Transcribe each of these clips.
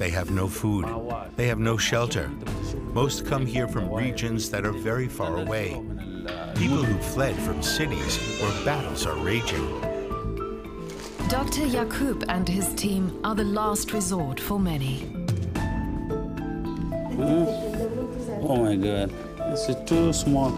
They have no food. They have no shelter. Most come here from regions that are very far away. People who fled from cities where battles are raging. Dr. Yakub and his team are the last resort for many. Oh my God, this is too small.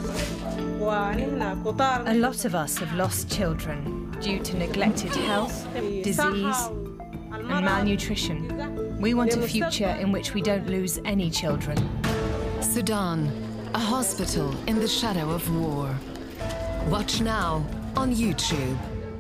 A lot of us have lost children due to neglected health, disease, and malnutrition. We want a future in which we don't lose any children. Sudan, a hospital in the shadow of war. Watch now on YouTube.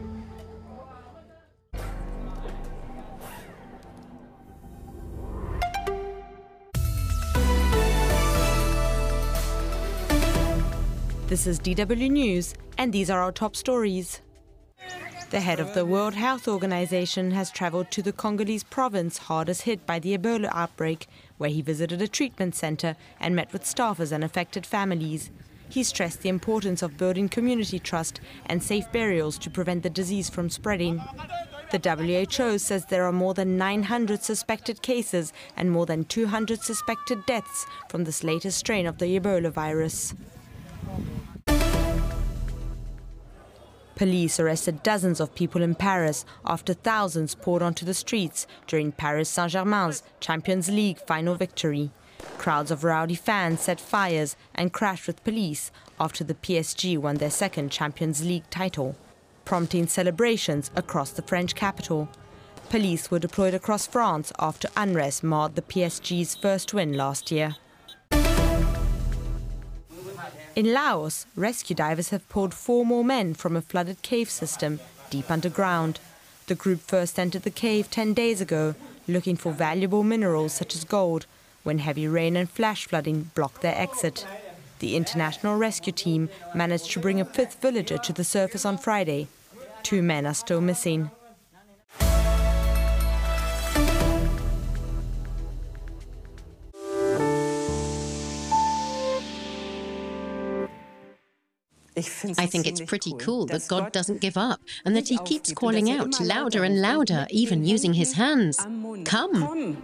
This is DW News, and these are our top stories. The head of the World Health Organization has traveled to the Congolese province hardest hit by the Ebola outbreak, where he visited a treatment center and met with staffers and affected families. He stressed the importance of building community trust and safe burials to prevent the disease from spreading. The WHO says there are more than 900 suspected cases and more than 200 suspected deaths from this latest strain of the Ebola virus. Police arrested dozens of people in Paris after thousands poured onto the streets during Paris Saint-Germain's Champions League final victory. Crowds of rowdy fans set fires and crashed with police after the PSG won their second Champions League title, prompting celebrations across the French capital. Police were deployed across France after unrest marred the PSG's first win last year. In Laos, rescue divers have pulled 4 more men from a flooded cave system deep underground. The group first entered the cave 10 days ago, looking for valuable minerals such as gold, when heavy rain and flash flooding blocked their exit. The international rescue team managed to bring a 5th villager to the surface on Friday. 2 men are still missing. I think it's pretty cool that God doesn't give up and that he keeps calling out louder and louder, even using his hands. Come!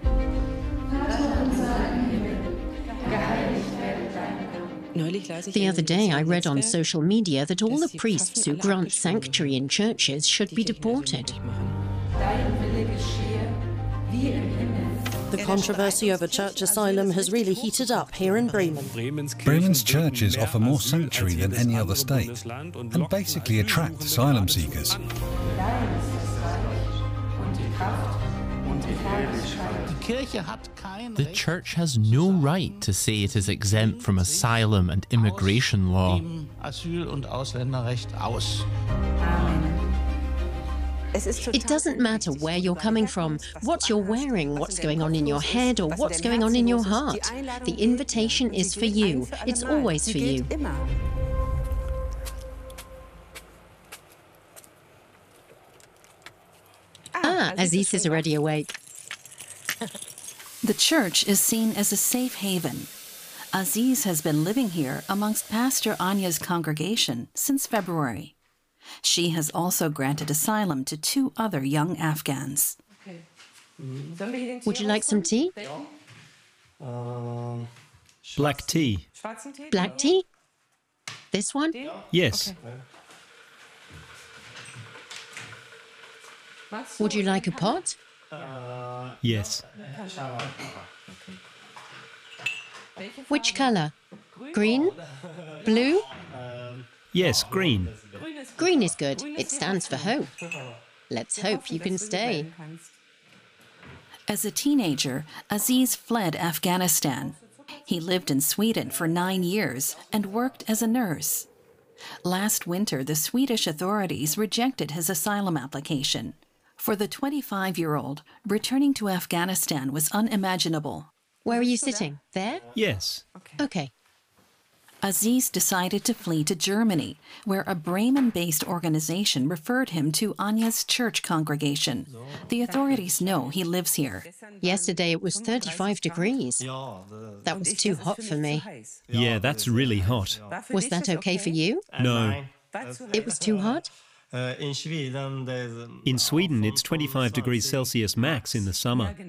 The other day I read on social media that all the priests who grant sanctuary in churches should be deported. The controversy over church asylum has really heated up here in Bremen. Bremen's churches offer more sanctuary than any other state and basically attract asylum seekers. The church has no right to say it is exempt from asylum and immigration law. It doesn't matter where you're coming from, what you're wearing, what's going on in your head, or what's going on in your heart. The invitation is for you. It's always for you. Ah, Aziz is already awake. The church is seen as a safe haven. Aziz has been living here amongst Pastor Anya's congregation since February. She has also granted asylum to 2 other young Afghans. Would you like some tea? Black tea. Black tea? This one? Yes. Would you like a pot? Yes. Which color? Green? Blue? Yes, green. Green is good. It stands for hope. Let's hope you can stay. As a teenager, Aziz fled Afghanistan. He lived in Sweden for 9 years and worked as a nurse. Last winter, the Swedish authorities rejected his asylum application. For the 25-year-old, returning to Afghanistan was unimaginable. Where are you sitting? There? Yes. Okay. Aziz decided to flee to Germany, where a Bremen-based organization referred him to Anya's church congregation. The authorities know he lives here. Yesterday it was 35 degrees. That was too hot for me. Yeah, that's really hot. Was that okay for you? No. It was too hot? In Sweden, it's 25 degrees Celsius max in the summer.